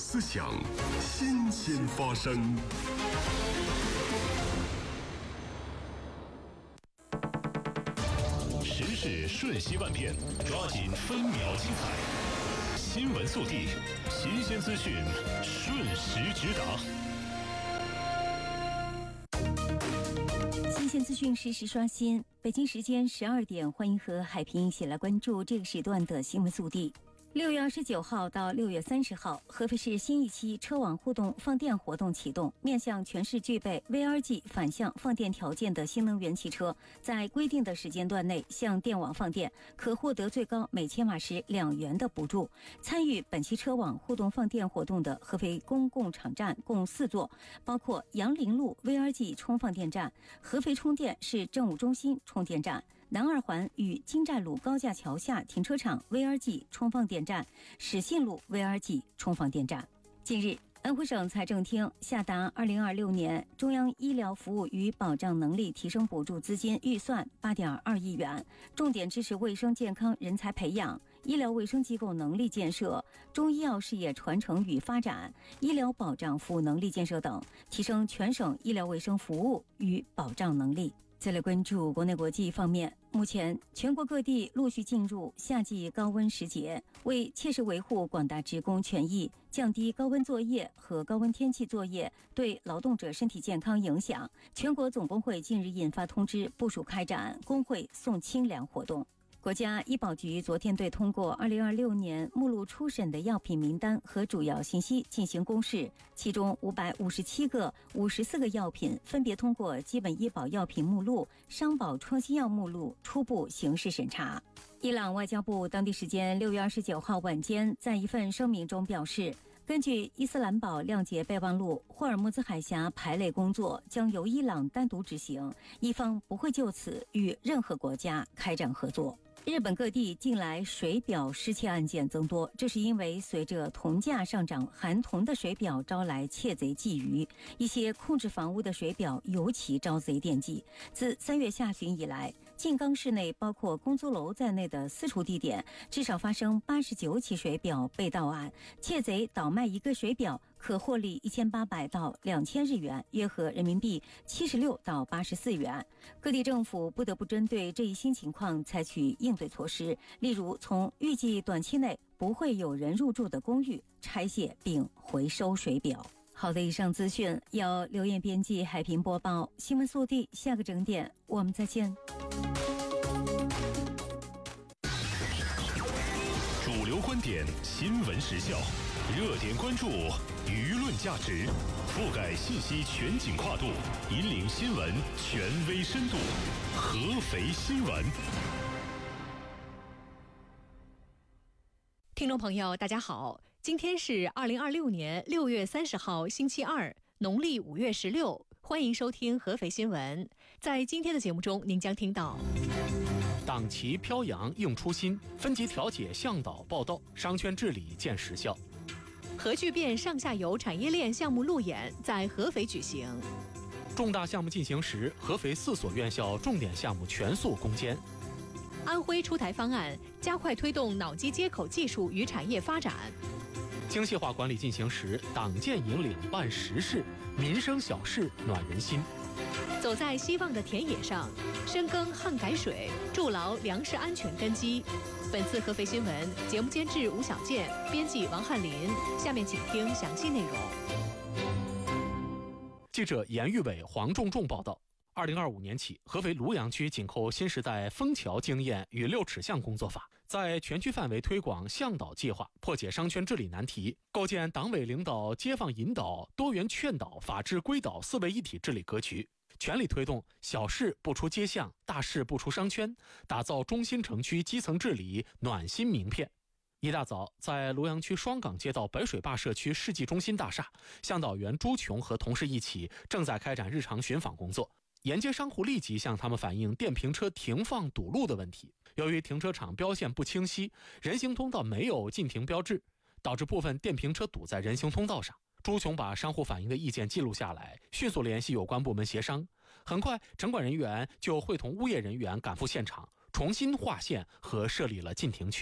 思想，新鲜发生。 时事瞬息万变，抓紧分秒精彩。新闻速递，新鲜资讯，瞬时直达。 新鲜资讯实时刷新。北京时间12点，欢迎和海平一起来关注这个时段的新闻速递。6月29号到6月30号，合肥市新一期车网互动放电活动启动，面向全市具备 VRG 反向放电条件的新能源汽车，在规定的时间段内向电网放电，可获得最高每千瓦时2元的补助。参与本期车网互动放电活动的合肥公共场站共4座，包括杨林路 VRG 充放电站、合肥充电市政务中心充电站、南二环与金寨路高架桥下停车场 VRG 充放电站、始信路 VRG 充放电站。近日，安徽省财政厅下达2026年中央医疗服务与保障能力提升补助资金预算8.2亿元，重点支持卫生健康人才培养、医疗卫生机构能力建设、中医药事业传承与发展、医疗保障服务能力建设等，提升全省医疗卫生服务与保障能力。再来关注国内国际方面，目前全国各地陆续进入夏季高温时节，为切实维护广大职工权益，降低高温作业和高温天气作业对劳动者身体健康影响，全国总工会近日印发通知，部署开展工会送清凉活动。国家医保局昨天对通过2026年目录初审的药品名单和主要信息进行公示，其中557个、54个药品分别通过基本医保药品目录、商保创新药目录初步形式审查。伊朗外交部当地时间6月29号晚间在一份声明中表示，根据伊斯兰堡谅解备忘录，霍尔木兹海峡排雷工作将由伊朗单独执行，伊方不会就此与任何国家开展合作。日本各地近来水表失窃案件增多，这是因为随着铜价上涨，含铜的水表招来窃贼觊觎，一些控制房屋的水表尤其招贼惦记。自3月下旬以来，静冈市内包括公租楼在内的4处地点，至少发生89起水表被盗案，窃贼倒卖一个水表可获利1800到2000日元，约合人民币76到84元。各地政府不得不针对这一新情况采取应对措施，例如从预计短期内不会有人入住的公寓拆卸并回收水表。好的，以上资讯由刘艳编辑，海平播报。新闻速递，下个整点我们再见。 主流观点，新闻时效，热点关注，舆论价值，覆盖信息全景跨度，引领新闻权威深度。合肥新闻。 听众朋友大家好，今天是2026年6月30号星期二，农历5月16，欢迎收听合肥新闻。在今天的节目中，您将听到党旗飘扬应初心，分级调解向导报道，商圈治理见实效。 核聚变上下游产业链项目路演在合肥举行。 重大项目进行时，合肥4所院校重点项目全速攻坚。 安徽出台方案，加快推动脑机接口技术与产业发展。 精细化管理进行时，党建引领办实事，民生小事暖人心。 走在希望的田野上，深耕旱改水，筑牢粮食安全根基。本次合肥新闻节目监制吴小健，编辑王翰林。下面请听详细内容。 记者严玉伟、黄仲仲报道。2025年起，合肥庐阳区紧扣新时代枫桥经验与6尺巷工作法，在全区范围推广向导计划，破解商圈治理难题，构建党委领导街坊引导、多元劝导、法治归导4位一体治理格局，全力推动小事不出街巷，大事不出商圈，打造中心城区基层治理暖心名片。一大早，在庐阳区双岗街道白水坝社区世纪中心大厦，向导员朱琼和同事一起正在开展日常巡访工作。沿街商户立即向他们反映电瓶车停放堵路的问题。由于停车场标线不清晰，人行通道没有禁停标志，导致部分电瓶车堵在人行通道上。朱琼把商户反映的意见记录下来，迅速联系有关部门协商。很快，城管人员就会同物业人员赶赴现场，重新划线和设立了禁停区。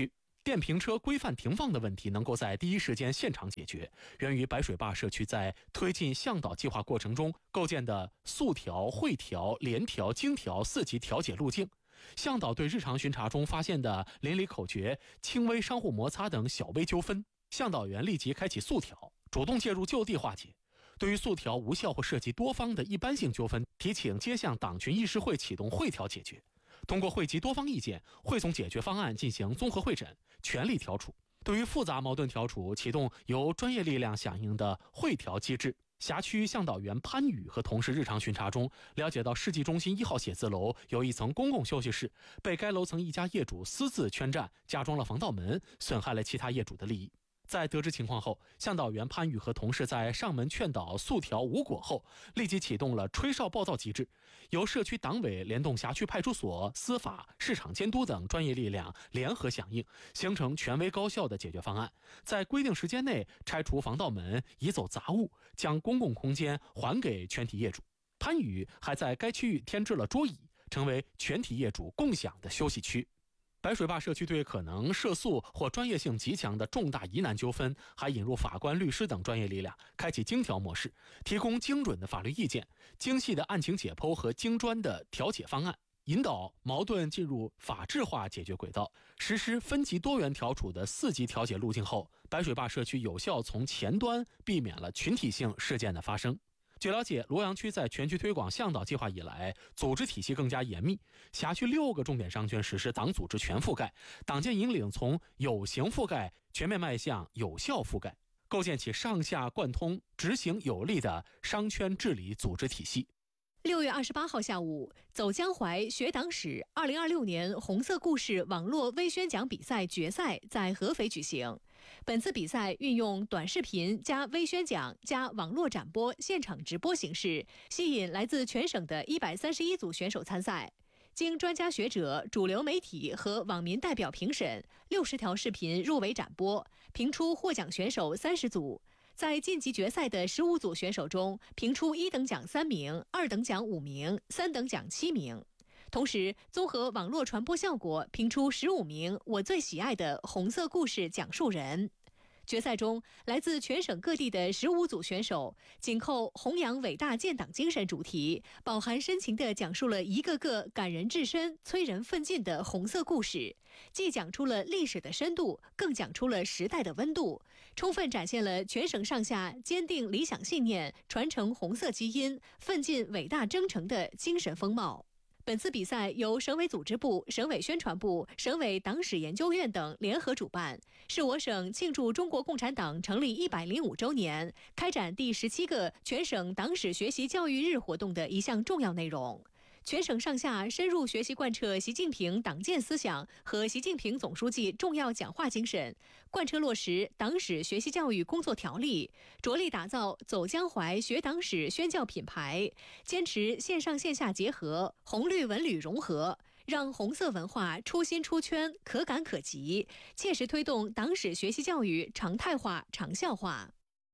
电瓶车规范停放的问题能够在第一时间现场解决，源于白水坝社区在推进向导计划过程中构建的速调、汇调、联调、经调4级调解路径。向导对日常巡查中发现的邻里口诀、轻微商户摩擦等小微纠纷，向导员立即开启速调，主动介入就地化解。对于速调无效或涉及多方的一般性纠纷，提请街巷党群议事会启动汇调解决。通过汇集多方意见，汇总解决方案进行综合会诊，全力调处。对于复杂矛盾调处，启动由专业力量响应的汇调机制。辖区向导员潘宇和同事日常巡查中，了解到世纪中心1号写字楼有一层公共休息室被该楼层一家业主私自圈占，加装了防盗门，损害了其他业主的利益。在得知情况后，向导员潘宇和同事在上门劝导速调无果后，立即启动了吹哨报道机制，由社区党委联动辖区派出所、司法、市场监督等专业力量联合响应，形成权威高效的解决方案。在规定时间内拆除防盗门，移走杂物，将公共空间还给全体业主。潘宇还在该区域添置了桌椅，成为全体业主共享的休息区。白水坝社区对可能涉诉或专业性极强的重大疑难纠纷，还引入法官、律师等专业力量，开启精调模式，提供精准的法律意见、精细的案情解剖和精专的调解方案，引导矛盾进入法治化解决轨道。实施分级多元调处的4级调解路径后，白水坝社区有效从前端避免了群体性事件的发生。据了解，罗阳区在全区推广向导计划以来，组织体系更加严密，辖区6个重点商圈实施党组织全覆盖，党建引领从有形覆盖全面迈向有效覆盖，构建起上下贯通、执行有力的商圈治理组织体系。 6月28号下午，走江淮学党史2026年红色故事网络微宣讲比赛决赛在合肥举行。本次比赛运用短视频加微宣讲加网络展播现场直播形式，吸引来自全省的131组选手参赛。经专家学者、主流媒体和网民代表评审，60条视频入围展播，评出获奖选手30组。在晋级决赛的15组选手中，评出1等奖3名、2等奖5名、3等奖7名。同时，综合网络传播效果，评出15名我最喜爱的红色故事讲述人。决赛中，来自全省各地的15组选手，紧扣弘扬伟大建党精神主题，饱含深情地讲述了一个个感人至深、催人奋进的红色故事，既讲出了历史的深度，更讲出了时代的温度，充分展现了全省上下坚定理想信念、传承红色基因、奋进伟大征程的精神风貌。本次比赛由省委组织部、省委宣传部、省委党史研究院等联合主办，是我省庆祝中国共产党成立105周年、开展第17个全省党史学习教育日活动的一项重要内容。全省上下深入学习贯彻习近平党建思想和习近平总书记重要讲话精神，贯彻落实党史学习教育工作条例，着力打造走江淮学党史宣教品牌，坚持线上线下结合，红绿文旅融合，让红色文化出新出圈，可感可及，切实推动党史学习教育常态化、长效化。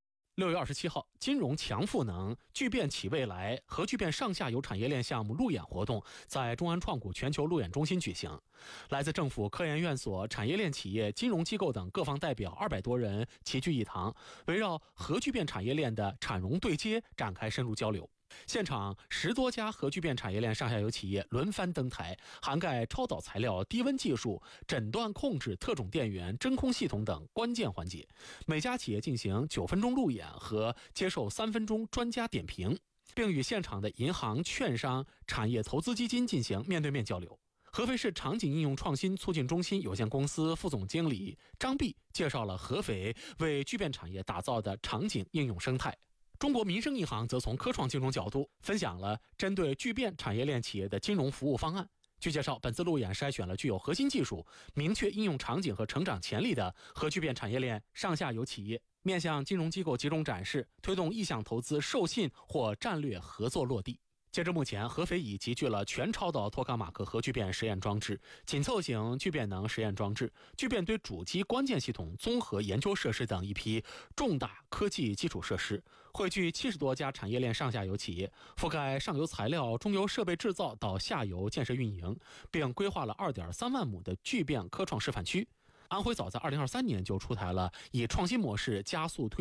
6月27号，金融强赋能，聚变企未来核聚变上下游产业链项目路演活动在中安创谷全球路演中心举行。来自政府、科研院所、产业链企业、金融机构等各方代表200多人齐聚一堂，围绕核聚变产业链的产融对接展开深入交流。现场10多家核聚变产业链上下游企业轮番登台，涵盖超导材料、低温技术、诊断控制、特种电源、真空系统等关键环节。每家企业进行9分钟路演和接受3分钟专家点评，并与现场的银行、券商、产业投资基金进行面对面交流。合肥市场景应用创新促进中心有限公司副总经理张碧介绍了合肥为聚变产业打造的场景应用生态。中国民生银行则从科创金融角度分享了针对聚变产业链企业的金融服务方案。据介绍，本次路演筛选了具有核心技术、明确应用场景和成长潜力的核聚变产业链上下游企业，面向金融机构集中展示，推动意向投资授信或战略合作落地。截至目前，合肥已集聚了全超导托卡马克核聚变实验装置、紧凑型聚变能实验装置、聚变堆主机关键系统综合研究设施等一批重大科技基础设施，汇聚70多家产业链上下游企业，覆盖上游材料、中游设备制造到下游建设运营，并规划了2.3万亩的聚变科创示范区。 安徽早在2023年就出台了以创新模式加速推